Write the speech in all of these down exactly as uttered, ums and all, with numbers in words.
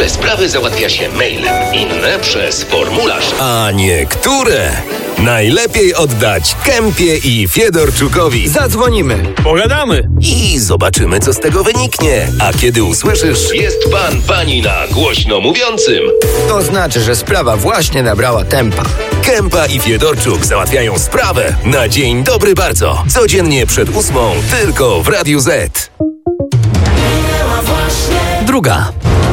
Niektóre sprawy załatwia się mailem, inne przez formularz. A niektóre najlepiej oddać Kempie i Fiedorczukowi. Zadzwonimy, pogadamy I zobaczymy, co z tego wyniknie. A kiedy usłyszysz: Jest pan, pani na głośno mówiącym, to znaczy, że sprawa właśnie nabrała tempa. Kempa i Fiedorczuk załatwiają sprawę na dzień dobry bardzo. Codziennie przed ósmą tylko w Radiu Z. Druga.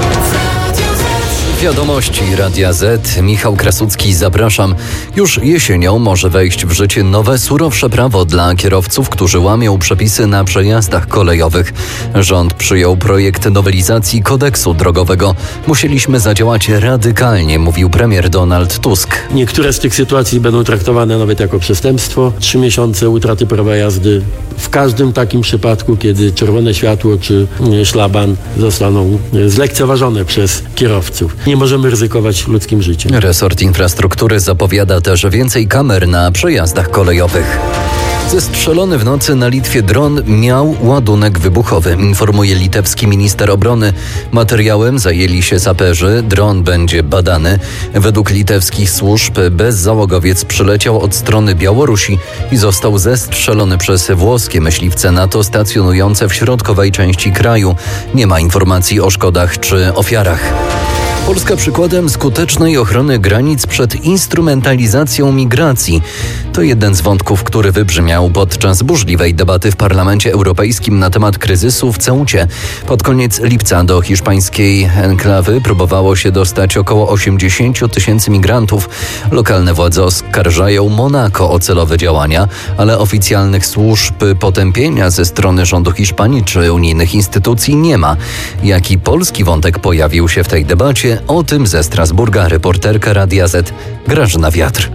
Wiadomości Radia Z. Michał Krasucki, zapraszam. Już jesienią może wejść w życie nowe, surowsze prawo dla kierowców, którzy łamią przepisy na przejazdach kolejowych. Rząd przyjął projekt nowelizacji kodeksu drogowego. Musieliśmy zadziałać radykalnie, mówił premier Donald Tusk. Niektóre z tych sytuacji będą traktowane nawet jako przestępstwo. Trzy miesiące utraty prawa jazdy w każdym takim przypadku, kiedy czerwone światło czy szlaban zostaną zlekceważone przez kierowców. Nie możemy ryzykować ludzkim życiem. Resort Infrastruktury zapowiada też więcej kamer na przejazdach kolejowych. Zestrzelony w nocy na Litwie dron miał ładunek wybuchowy, informuje litewski minister obrony. Materiałem zajęli się saperzy, dron będzie badany. Według litewskich służb bezzałogowiec przyleciał od strony Białorusi i został zestrzelony przez włoskie myśliwce NATO stacjonujące w środkowej części kraju. Nie ma informacji o szkodach czy ofiarach. Polska przykładem skutecznej ochrony granic przed instrumentalizacją migracji. To jeden z wątków, który wybrzmiał podczas burzliwej debaty w Parlamencie Europejskim na temat kryzysu w Ceucie. Pod koniec lipca do hiszpańskiej enklawy próbowało się dostać około osiemdziesiąt tysięcy migrantów. Lokalne władze oskarżają Monako o celowe działania, ale oficjalnych służb potępienia ze strony rządu Hiszpanii czy unijnych instytucji nie ma. Jaki polski wątek pojawił się w tej debacie? O tym ze Strasburga reporterka Radia Z Grażyna Wiatr.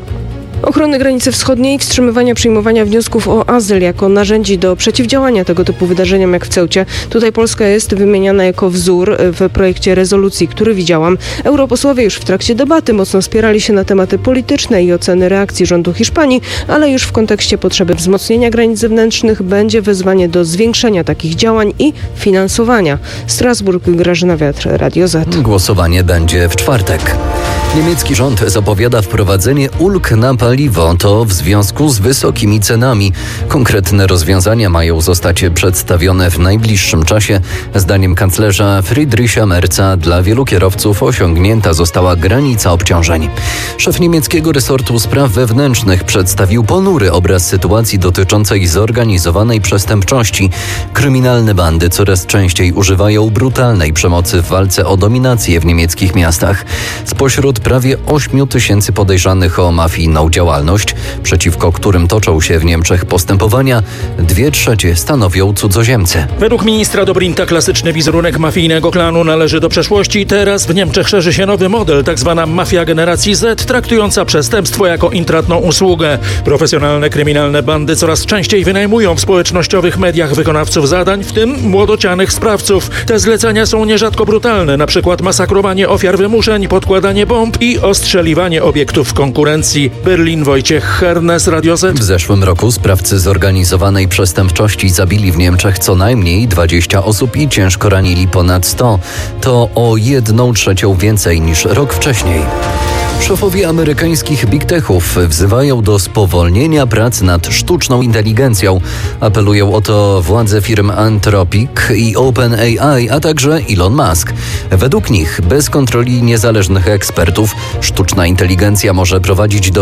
Ochrony granicy wschodniej, wstrzymywania przyjmowania wniosków o azyl jako narzędzi do przeciwdziałania tego typu wydarzeniom jak w Ceucie. Tutaj Polska jest wymieniana jako wzór w projekcie rezolucji, który widziałam. Europosłowie już w trakcie debaty mocno spierali się na tematy polityczne i oceny reakcji rządu Hiszpanii, ale już w kontekście potrzeby wzmocnienia granic zewnętrznych będzie wezwanie do zwiększenia takich działań i finansowania. Strasburg, Grażyna Wiatr, Radio Z. Głosowanie będzie w czwartek. Niemiecki rząd zapowiada wprowadzenie ulg na paliwo, to w związku z wysokimi cenami. Konkretne rozwiązania mają zostać przedstawione w najbliższym czasie. Zdaniem kanclerza Friedricha Merza dla wielu kierowców osiągnięta została granica obciążeń. Szef niemieckiego resortu spraw wewnętrznych przedstawił ponury obraz sytuacji dotyczącej zorganizowanej przestępczości. Kryminalne bandy coraz częściej używają brutalnej przemocy w walce o dominację w niemieckich miastach. Spośród prawie ośmiu tysięcy podejrzanych o mafijną działalność, przeciwko którym toczą się w Niemczech postępowania, dwie trzecie stanowią cudzoziemcy. Według ministra Dobrinta klasyczny wizerunek mafijnego klanu należy do przeszłości. Teraz w Niemczech szerzy się nowy model, tak zwana mafia generacji Z, traktująca przestępstwo jako intratną usługę. Profesjonalne kryminalne bandy coraz częściej wynajmują w społecznościowych mediach wykonawców zadań, w tym młodocianych sprawców. Te zlecenia są nierzadko brutalne, na przykład masakrowanie ofiar wymuszeń, podkładanie bomb i ostrzeliwanie obiektów w konkurencji. Berlin, Wojciech Hernes, Radio Z. W zeszłym roku sprawcy zorganizowanej przestępczości zabili w Niemczech co najmniej dwadzieścia osób i ciężko ranili ponad sto. To o jedną trzecią więcej niż rok wcześniej. Szefowie amerykańskich big techów wzywają do spowolnienia prac nad sztuczną inteligencją. Apelują o to władze firm Anthropic i OpenAI, a także Elon Musk. Według nich, bez kontroli niezależnych ekspertów, sztuczna inteligencja może prowadzić do